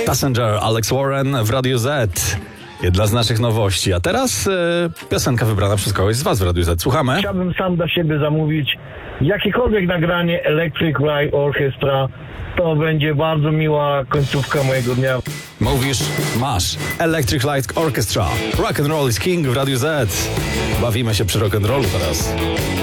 Passenger, Alex Warren w Radiu Z. Jedna z naszych nowości. A teraz piosenka wybrana przez kogoś z was w Radiu Z. Słuchamy. Chciałbym sam dla siebie zamówić jakiekolwiek nagranie Electric Light Orchestra. To będzie bardzo miła końcówka mojego dnia. Mówisz, masz. Electric Light Orchestra. Rock and Roll is King w Radiu Z. Bawimy się przy rock and rollu teraz.